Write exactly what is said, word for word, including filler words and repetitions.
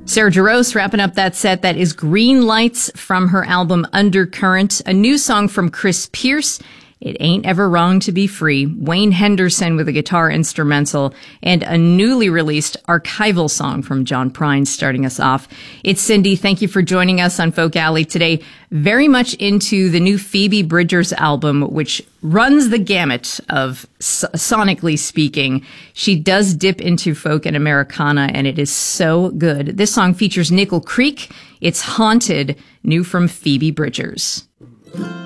Sarah Jarosz wrapping up that set. That is Green Lights from her album Undercurrent. A new song from Chris Pierce, It Ain't Ever Wrong to Be Free. Wayne Henderson with a guitar instrumental, and a newly released archival song from John Prine starting us off. It's Cindy. Thank you for joining us on Folk Alley today. Very much into the new Phoebe Bridgers album, which runs the gamut of so- sonically speaking. She does dip into folk and Americana, and it is so good. This song features Nickel Creek. It's Haunted, new from Phoebe Bridgers.